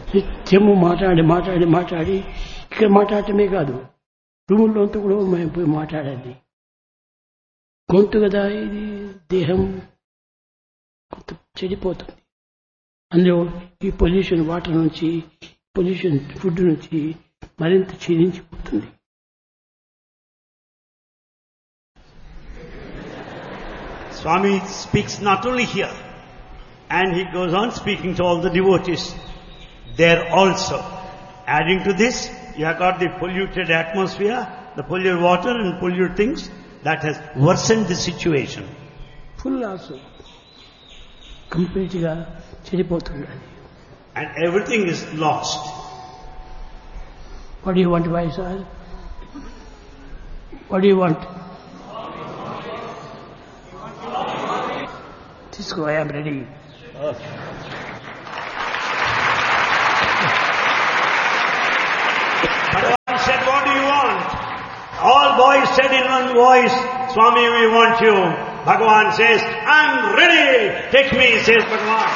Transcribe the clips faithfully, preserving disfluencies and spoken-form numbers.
నిత్యము మాట్లాడి మాట్లాడి మాట్లాడి ఇక్కడ మాట్లాడటమే కాదు, రూముల్లోంతా కూడా మేము పోయి మాట్లాడాలి. గొంతు కదా ఇది, దేహం కొంత చెడిపోతుంది. అందులో ఈ పొల్యూషన్ వాటర్ నుంచి, పొల్యూషన్ ఫుడ్ నుంచి మరింత క్షీణించిపోతుంది. Swami speaks not only here, and he goes on speaking to all the devotees there also. Adding to this, you have got the polluted atmosphere, the polluted water and polluted things that has worsened the situation. Full also complete గా చెడిపోతుంది. And everything is lost. What do you want, Vaisal? What do you want? Cisco, I am ready. Okay. Bhagavan said, what do you want? All boys said in one voice, Swami, we want you. Bhagavan says, I'm ready. Take me, says Bhagavan.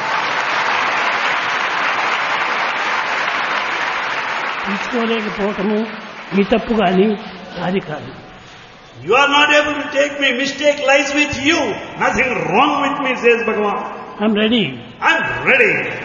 తీసుకోలేకపోవటము మీ తప్పు కానీ అది కాదు. You are not able to take me. Mistake lies with you. Nothing wrong with me, says Bhagavan. I'm ready. I'm ready.